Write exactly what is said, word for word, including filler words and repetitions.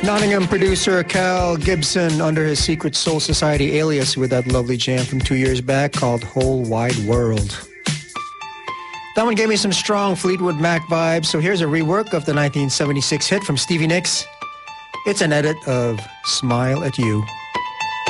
Nottingham producer Cal Gibson under his Secret Soul Society alias with that lovely jam from two years back called Whole Wide World. That one gave me some strong Fleetwood Mac vibes, so here's a rework of the nineteen seventy-six hit from Stevie Nicks. It's an edit of Smile at You.